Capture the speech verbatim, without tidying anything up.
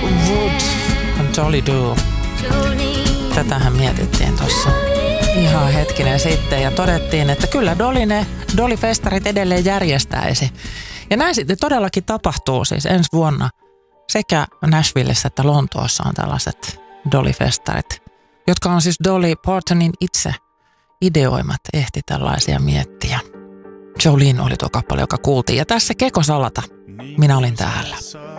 Wood, Jolly Do. Tätähän mietittiin tuossa ihan hetkinen sitten ja todettiin, että kyllä Doline, Dolly-festarit edelleen järjestäisi. Ja näin sitten todellakin tapahtuu siis ensi vuonna. Sekä Nashvillessä että Lontoossa on tällaiset Dolly-festarit, jotka on siis Dolly Partonin itse ideoimat, ehti tällaisia miettiä. Jolene oli tuo kappale, joka kuultiin. Ja tässä Keko Salata, minä olin täällä.